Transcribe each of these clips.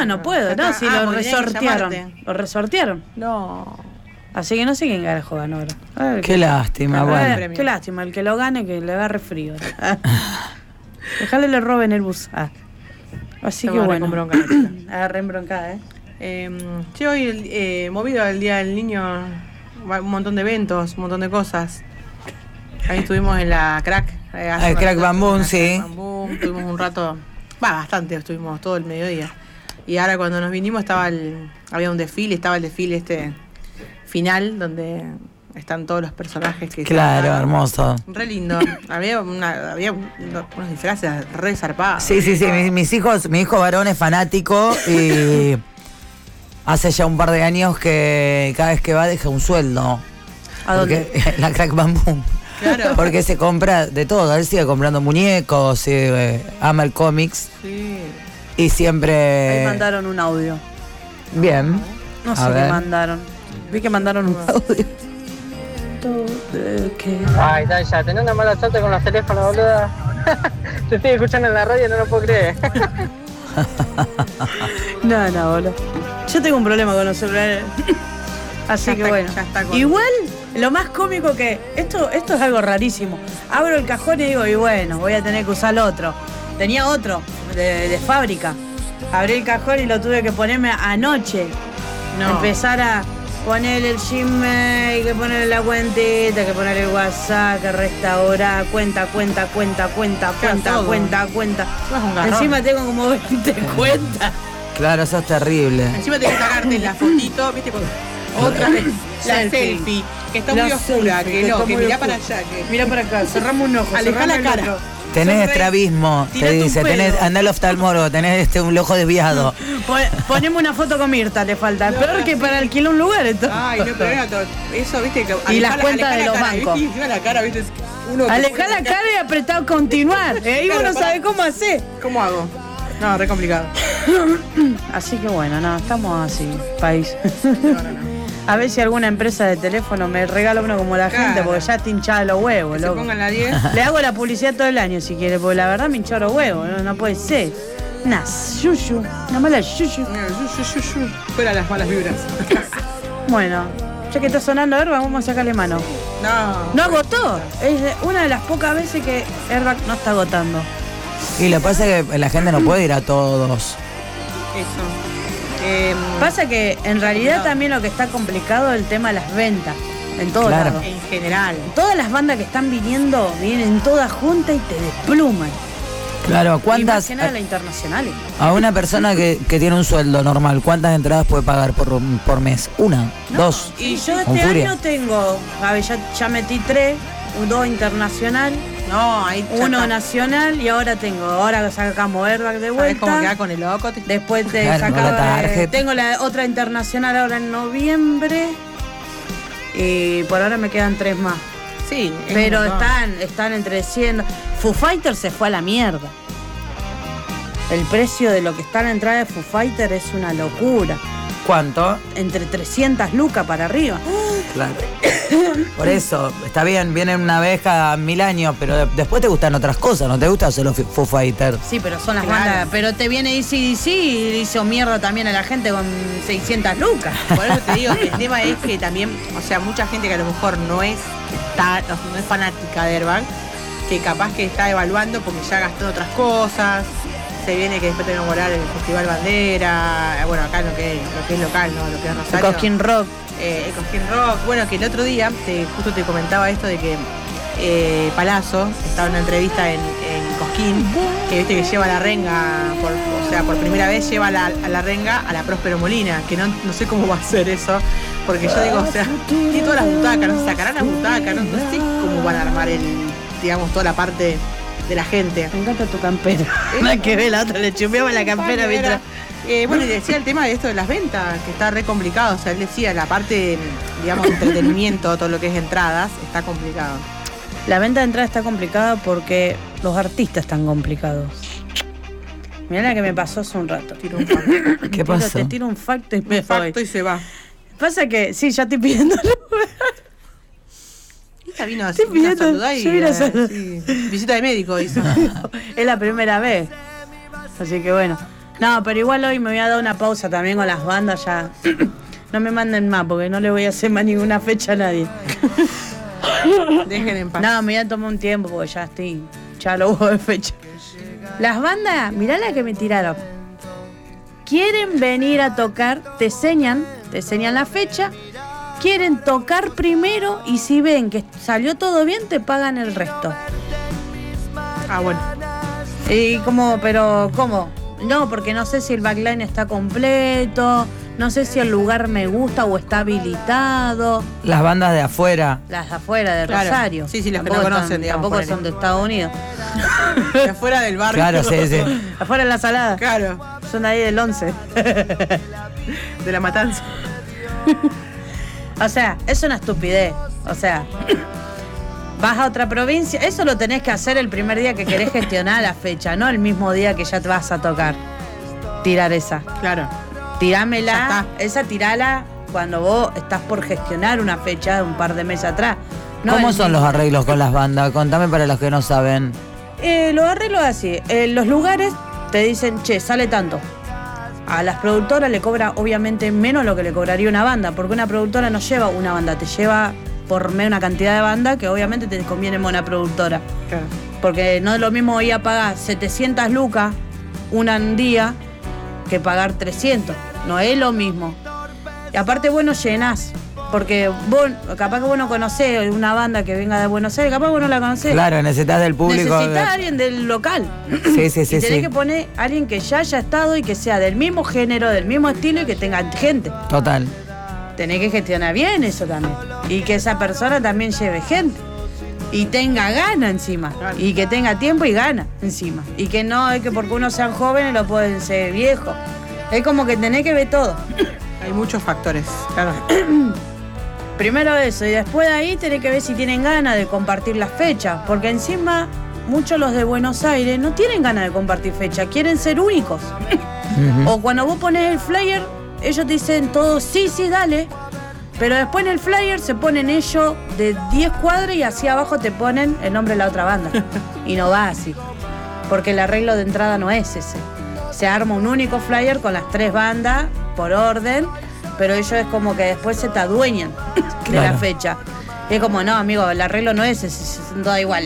No puedo, no, si lo resortearon. Lo resortearon. No. Así que no sé quién carajo ganó ahora. Qué lástima, bueno. Qué lástima, el que lo gane, que le agarre frío. Dejale le roben el bus. Así que bueno. Agarré en broncada, Sí, hoy movido el Día del Niño, un montón de eventos, un montón de cosas. Ahí estuvimos en la Crack. El Crack Bamboo, sí. Estuvimos un rato, bastante, estuvimos todo el mediodía. Y ahora cuando nos vinimos había un desfile, estaba el desfile final donde están todos los personajes que claro, hermoso. Re lindo. Había unos disfraces re zarpados. Sí. Mi hijo varón es fanático y hace ya un par de años que cada vez que va deja un sueldo. ¿A dónde? La Crack Bamboo. Claro. Porque se compra de todo. Él sigue comprando muñecos, ama el cómics. Sí. Y siempre. Ahí mandaron un audio. Bien. No sé qué mandaron. Vi que mandaron un audio. Ay, ya, tenés una mala suerte con los teléfonos, boluda. Te estoy escuchando en la radio y no lo puedo creer. No, boludo. Yo tengo un problema con los celulares. Así que bueno. Igual, lo más cómico que. Esto es algo rarísimo. Abro el cajón y digo, y bueno, voy a tener que usar el otro. Tenía otro, de fábrica. Abrí el cajón y lo tuve que ponerme anoche. Empezar a poner el Gmail, que poner la cuentita, que poner el WhatsApp, que restaurar, cuenta. Encima tengo como 20 cuentas. Claro, eso es terrible. Encima tenés que sacarte la fotito, ¿viste? Otra vez, la selfie, que está muy oscura, que mirá para allá. Mirá para acá, cerramos un ojo, alejá la cara. Tenés estrabismo, te dice, andá al oftalmólogo, tenés un ojo desviado. Ponemos una foto con Mirta, te falta. Peor que para alquilar un lugar esto. Ay, no, pero era todo. Eso, viste, que y las cuentas de los bancos. Encima la cara, viste. Alejá la cara y apretá continuar. Ahí vos no sabés cómo hacer. ¿Cómo hago? No, re complicado. Así que bueno, estamos así, país. No. A ver si alguna empresa de teléfono me regala uno como la gente, porque ya te hinchada los huevos, loco. Se pongan la 10. Le hago la publicidad todo el año si quiere, porque la verdad me hinchó los huevos, no puede ser. Una mala yuyu. Fuera las malas vibras. Bueno, ya que está sonando Airbag, vamos a sacarle mano. No agotó. Es una de las pocas veces que Airbag no está agotando. Y lo que pasa es que la gente no puede ir a todos. Eso. Pasa que en realidad también lo que está complicado es el tema de las ventas. En todos lados. En general. Todas las bandas que están viniendo, vienen todas juntas y te despluman. Claro, ¿cuántas? Y más que nada las internacionales. A una persona que tiene un sueldo normal, ¿cuántas entradas puede pagar por mes? ¿Una? ¿Dos? Y yo este año tengo, a ver, ya metí 3, 2 internacional. Uno nacional y ahora sacamos Airbag de vuelta. ¿Sabes cómo queda con el loco? Después tengo la otra internacional ahora en noviembre. Y por ahora me quedan 3 más. Sí. Pero están entre 100. Foo Fighters se fue a la mierda. El precio de lo que está en la entrada de Foo Fighters es una locura. ¿Cuánto? Entre 300 lucas para arriba. Claro. Por eso, está bien, vienen una vez cada 1000 años, pero después te gustan otras cosas, no te gusta solo Foo Fighters. Sí, pero son las bandas. Pero te viene DC y hizo mierda también a la gente con 600 lucas. Por eso te digo que el tema es que también, o sea, mucha gente que a lo mejor no es fanática de Airbag, que capaz que está evaluando porque ya gastó otras cosas. Se viene que después tenemos que volar el Festival Bandera, bueno, acá lo que es local, ¿no? Lo que es Rosario. El Cosquín Rock. El Cosquín Rock. Bueno, que el otro día justo te comentaba esto de que Palazzo estaba en una entrevista en Cosquín, que viste que lleva la renga, por primera vez lleva a la renga a la Próspero Molina, que no sé cómo va a ser eso, porque yo digo, o sea, tiene todas las butacas, no se sacarán las butacas, no sé cómo van a armar toda la parte de la gente. Me encanta tu campera. La que ve, la otra le chupeaba la campera mientras. Bueno, y decía el tema de esto de las ventas, que está re complicado. O sea, él decía la parte, digamos, entretenimiento, todo lo que es entradas, está complicado. La venta de entradas está complicada porque los artistas están complicados. Mirá la que me pasó hace un rato. Tiro un facto. ¿Qué pasó? Te tiro un facto y me Un facto y se va. Pasa que, sí, ya estoy pidiendo Ella vino a saludar y visita de médico hizo. Es la primera vez. Así que bueno. No, pero igual hoy me voy a dar una pausa también con las bandas ya. No me manden más porque no le voy a hacer más ninguna fecha a nadie. Dejen en paz. No, me voy a tomar un tiempo porque ya lo hubo de fecha. Las bandas, mirá la que me tiraron. Quieren venir a tocar, te enseñan la fecha, quieren tocar primero y si ven que salió todo bien, te pagan el resto. Ah, bueno. Y como, pero ¿cómo? No, porque no sé si el backline está completo, no sé si el lugar me gusta o está habilitado. Las bandas de afuera. Las de afuera de Rosario. Sí, las que no conocen, digamos. Tampoco son de Estados Unidos. De afuera del barrio. Claro, sí. Afuera de la Salada. Claro. Son ahí del 11. De La Matanza. O sea, es una estupidez. O sea, vas a otra provincia. Eso lo tenés que hacer el primer día que querés gestionar la fecha, no el mismo día que ya te vas a tocar. Tirar esa. Claro. Tirámela. Esa tirala cuando vos estás por gestionar una fecha de un par de meses atrás. No ¿Cómo son los arreglos con las bandas? Contame para los que no saben. Los arreglos así. Los lugares te dicen, che, sale tanto. A las productoras le cobra obviamente menos lo que le cobraría una banda, porque una productora no lleva una banda, te lleva por una cantidad de banda que obviamente te conviene más una productora. Claro. Porque no es lo mismo ir a pagar 700 lucas un día que pagar 300. No es lo mismo. Y aparte vos no llenás. Porque vos, capaz que vos no conocés una banda que venga de Buenos Aires, capaz que vos no la conocés. Claro, necesitas del público. Necesitas a alguien del local. Sí. Y tenés que poner a alguien que ya haya estado y que sea del mismo género, del mismo estilo y que tenga gente. Total. Tenés que gestionar bien eso también. Y que esa persona también lleve gente. Y tenga gana encima. Claro. Y que tenga tiempo y gana encima. Y que no es que porque uno sean jóvenes lo pueden ser viejos. Es como que tenés que ver todo. Hay muchos factores, claro. Primero eso, y después de ahí tenés que ver si tienen ganas de compartir las fechas, porque encima muchos los de Buenos Aires no tienen ganas de compartir fechas, quieren ser únicos. O cuando vos pones el flyer, ellos te dicen todos, sí, dale, pero después en el flyer se ponen ellos de 10 cuadras y así abajo te ponen el nombre de la otra banda. Y no va así, porque el arreglo de entrada no es ese. Se arma un único flyer con las 3 bandas por orden, pero ellos es como que después se te adueñan de la fecha. Y es como, no, amigo, el arreglo no es ese, son todas iguales.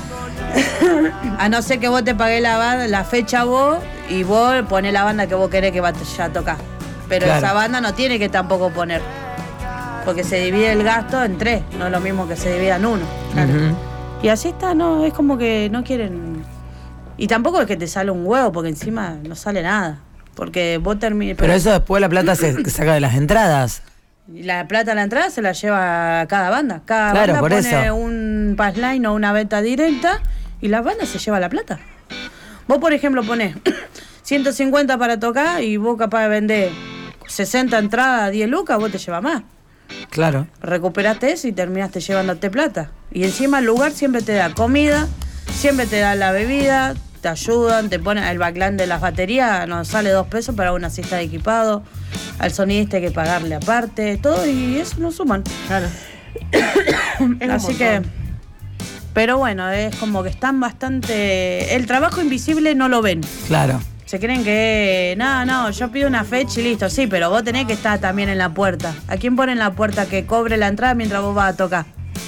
A no ser que vos te pagués la fecha vos y vos ponés la banda que vos querés que vaya a tocar. Pero esa banda no tiene que tampoco poner, porque se divide el gasto en 3, no es lo mismo que se divida en 1. Claro. Y así está, no, es como que no quieren. Y tampoco es que te sale un huevo, porque encima no sale nada. Porque vos terminás. Pero eso después la plata se saca de las entradas. La plata de la entrada se la lleva cada banda. Cada claro, banda por pone eso. un passline o una venta directa y la banda se lleva la plata. Vos, por ejemplo, ponés 150 para tocar y vos capaz de vender 60 entradas a 10 lucas, vos te llevas más. Claro. Recuperaste eso y terminaste llevándote plata. Y encima el lugar siempre te da comida, siempre te da la bebida, te ayudan, te ponen el backline de las baterías, nos sale 2 pesos para una cista de equipado, al sonidista hay que pagarle aparte, todo, y eso no suman. Claro. Así que, pero bueno, es como que están bastante. El trabajo invisible no lo ven. Claro. Se creen que, no, yo pido una fecha y listo, sí, pero vos tenés que estar también en la puerta. ¿A quién pone en la puerta que cobre la entrada mientras vos vas a tocar?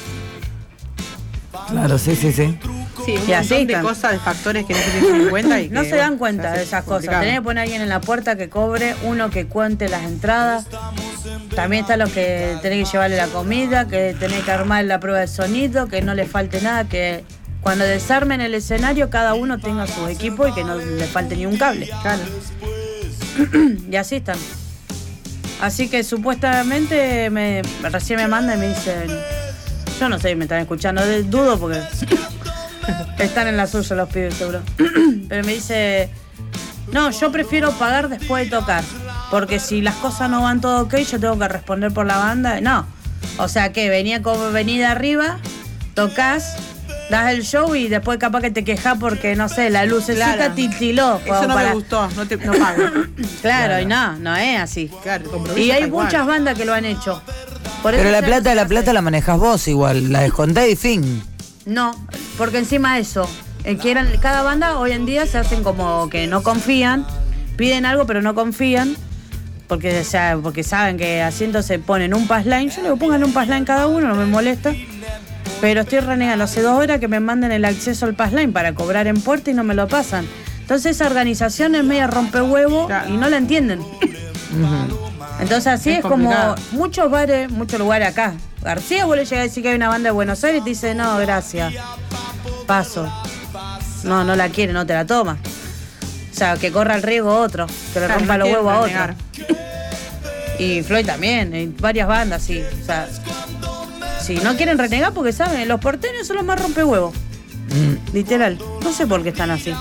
Claro, sí. Sí, un montón de cosas, de factores que no se tienen en cuenta. Y no que, se dan cuenta de esas cosas. Tenés que poner a alguien en la puerta que cobre, uno que cuente las entradas. También están los que tenés que llevarle la comida, que tenés que armar la prueba de sonido, que no le falte nada, que cuando desarmen el escenario cada uno tenga su equipo y que no le falte ni un cable. Claro. Y así están. Así que supuestamente recién me mandan y me dicen, yo no sé si me están escuchando, dudo porque están en la suya los pibes seguro. Pero me dice, no, yo prefiero pagar después de tocar, porque si las cosas no van todo ok, yo tengo que responder por la banda. No, o sea que vení de arriba, tocas, das el show y después capaz que te quejás porque, no sé, la lucecita titiló. Eso no me gustó, no pago. Claro, y no es así. Claro, y hay muchas bandas que lo han hecho. Por pero eso la plata la manejás vos igual, la desconté y fin. No, porque encima de eso, cada banda hoy en día se hacen como que no confían, piden algo pero no confían, porque saben que asientos se ponen un passline. Yo le digo, pongan un passline cada uno, no me molesta. Pero estoy renegando hace 2 horas que me manden el acceso al passline para cobrar en puerta y no me lo pasan. Entonces esa organización es media rompehuevo y no la entienden. Entonces así es como muchos bares, muchos lugares acá. García, vos le llegás a decir que hay una banda de Buenos Aires y te dice, no, gracias, paso. No la quiere, no te la toma. O sea, que corra el riesgo otro, que le rompa los huevos a otro. Y Floyd también, hay varias bandas, sí. O sea, si no quieren renegar porque saben, los porteños son los más rompehuevos. Literal. No sé por qué están así.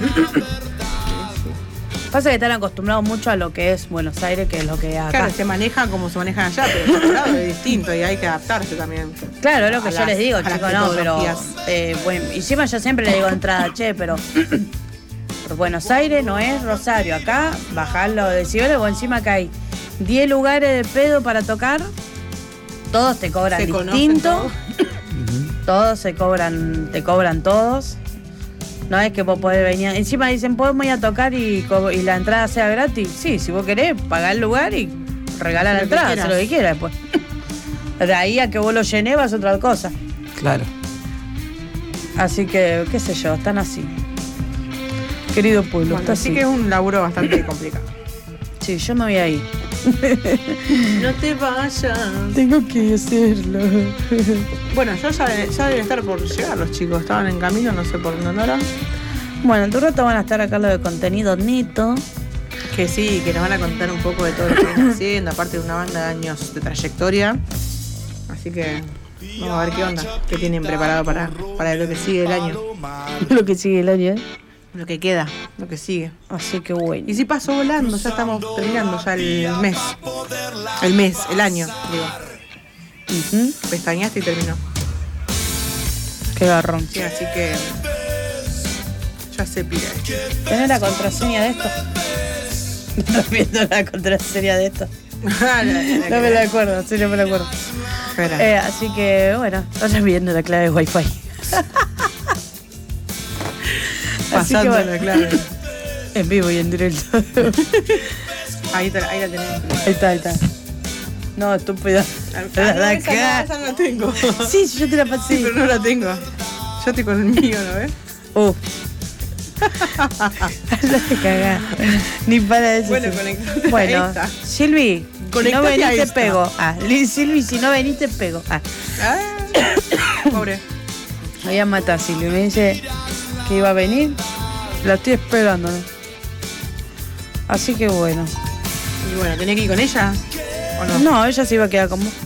Pasa que están acostumbrados mucho a lo que es Buenos Aires, que es lo que es acá. Claro, se manejan como se manejan allá, pero el lado es distinto y hay que adaptarse también. Claro, es lo que yo les digo, chicos, no, pero bueno, y encima yo siempre le digo de entrada, che, pero por Buenos Aires no es Rosario, acá bajar los decibeles, o encima acá hay 10 lugares de pedo para tocar, todos te cobran distinto, todos te cobran todos. No es que vos podés venir. Encima dicen, ¿podemos ir a tocar y la entrada sea gratis? Sí, si vos querés, pagá el lugar y regalá la entrada, haz lo que quieras después. De ahí a que vos lo llenes vas a otra cosa. Claro. Así que, qué sé yo, están así. Querido pueblo, bueno, está así así. que es un laburo bastante complicado. Sí, yo me voy ahí. No te vayas. Tengo que hacerlo. Bueno, ya deben estar por llegar los chicos. Estaban en camino, no sé por dónde andarán. Bueno, en tu rato van a estar acá los de contenido Nito. Que sí, que nos van a contar un poco de todo lo que vienen haciendo, aparte de una banda de años de trayectoria. Así que vamos a ver qué onda, qué tienen preparado para lo que sigue el año. Lo que sigue el año, Lo que queda, lo que sigue. Así que bueno. Y si pasó volando, ya estamos terminando ya el mes. El año, digo. Pestañaste y terminó. Qué garrón. Sí, así que ya se pide. ¿Tenés la contraseña de esto? ¿Estás viendo la contraseña de esto? No me la acuerdo, sí, no me la acuerdo. Así que, bueno, estás viendo la clave de Wi-Fi. Pasando bueno, la clave. En vivo y en directo. Ahí la tenés. Ahí está. No, estúpida. Esa no la tengo. Sí, yo te la pasé. Sí, pero no la tengo. Yo estoy con el mío, ¿no ves? No te cagás. Ni para eso. Bueno, conectate. Bueno, Ahí está. Silvi, si no venís te pego. Silvi, si no venís te pego. Pobre. Me voy a matar, Silvi. Me dice que iba a venir. La estoy esperando, ¿no? Así que bueno. Y bueno, ¿tenés que ir con ella? ¿O no? No, ella se iba a quedar con vos.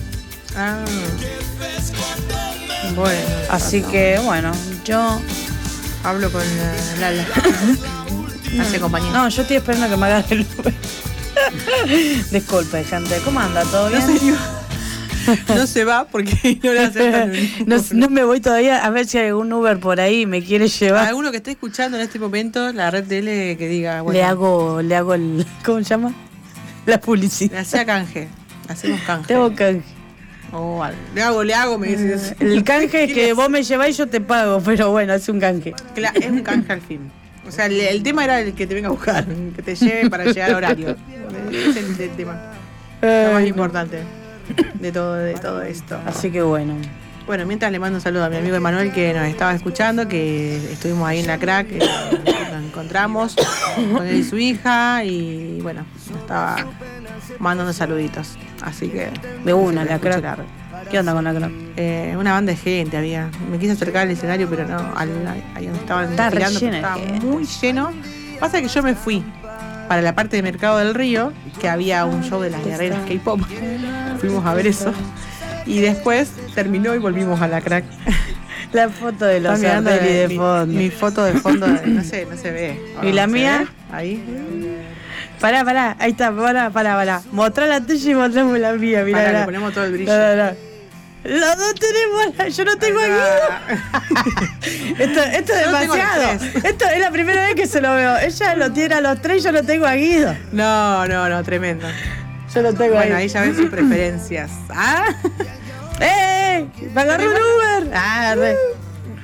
Bueno. Así que bueno, yo hablo con Lala. Hace compañía. No, yo estoy esperando que me hagas el Uber. Disculpe, gente. ¿Cómo anda? ¿Todo bien? No se va porque no le aceptan. No me voy todavía a ver si hay algún Uber por ahí me quiere llevar. Alguno que esté escuchando en este momento la red de L que diga. Bueno, le hago el. ¿Cómo se llama? La publicidad. Le hacía canje. Hacemos canje. Te hago canje. Le hago, me dices. El canje es que vos me lleváis y yo te pago, pero bueno, es un canje. Es un canje al fin. O sea, el tema era el que te venga a buscar, que te lleve para llegar a horario. Es el tema. Lo más importante de todo esto. Así que bueno. Bueno, mientras le mando un saludo a mi amigo Emanuel que nos estaba escuchando, que estuvimos ahí en la crack, nos encontramos con él y su hija y bueno, nos estaba mandando saluditos. Así que de una, la crack. ¿Qué onda con la crack? Una banda de gente había. Me quise acercar al escenario, pero no, ahí donde estaban tirando, estaba muy lleno. Pasa que yo me fui para la parte de Mercado del Río, que había un show de las guerreras K-pop. Fuimos a ver eso. Y después terminó y volvimos a la crack. La foto de los Ardelli de fondo. Mi foto de fondo, no se ve. ¿Y la mía? Ahí. Pará, ahí está, pará. Mostrá la tuya y mostramos la mía, mirá. Le ponemos todo el brillo. Los dos tenemos, yo no tengo aquí. Esto es demasiado. Esto es la primera vez que se lo veo. Ella lo tiene a los 3 y yo lo tengo a Guido. No, tremendo. Yo lo tengo Bueno, ahí ya ven sus preferencias. ¡Me agarró un Uber!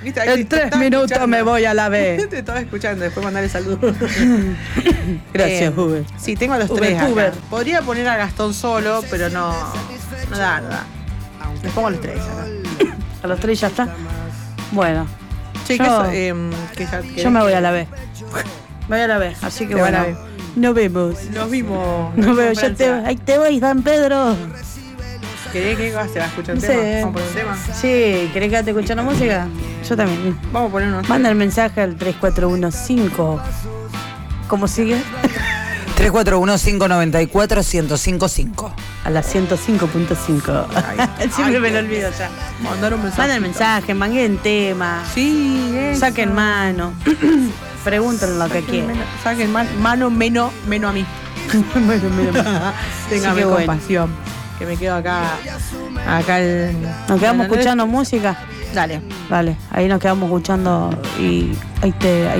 En 3 minutos me voy a la B. Te estaba escuchando, después mandarle saludos. Gracias, Uber. Sí, tengo a los Uber, tres acá. Uber. Podría poner a Gastón solo, pero no da. Les pongo a los tres acá. A los 3 ya está. Bueno. Sí, yo me voy a la B. Me voy a la B, así que Te bueno. van a ver. Nos vemos. Nos vimos. Nos vemos. Ahí te voy, San Pedro. ¿Querés que se va a escuchar No el tema? sé. ¿Vamos a poner un tema? Sí, ¿querés quedarte escuchando música? Yo también. Vamos a poner unos. Manda el mensaje al 3415. ¿Cómo sigue? 341-594-1055. A la 105.5. Siempre me lo olvido ya. Mandar un mensaje. Manda el mensaje, manguen tema. Sí, eso. Saquen mano. Pregunten lo que quieran. Saquen mano menos a mí. Bueno. Téngame bueno. compasión. Que me quedo acá Nos quedamos escuchando música. Dale. Vale, ahí nos quedamos escuchando y ahí te